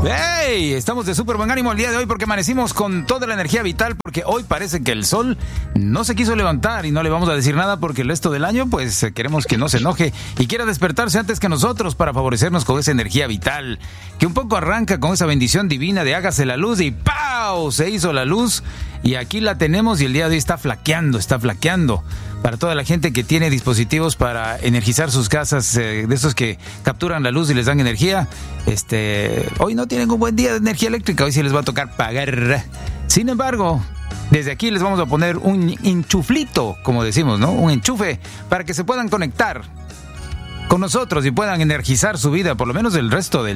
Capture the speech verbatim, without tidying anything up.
¡Hey! Estamos de súper buen ánimo el día de hoy porque amanecimos con toda la energía vital, porque hoy parece que el sol no se quiso levantar y no le vamos a decir nada porque el resto del año pues queremos que no se enoje y quiera despertarse antes que nosotros para favorecernos con esa energía vital, que un poco arranca con esa bendición divina de hágase la luz y ¡pau! Se hizo la luz y aquí la tenemos y el día de hoy está flaqueando, está flaqueando. Para toda la gente que tiene dispositivos para energizar sus casas, eh, de esos que capturan la luz y les dan energía, este, hoy no tienen un buen día de energía eléctrica, hoy sí les va a tocar pagar. Sin embargo, desde aquí les vamos a poner un enchuflito, como decimos, ¿no? Un enchufe para que se puedan conectar con nosotros y puedan energizar su vida por lo menos el resto del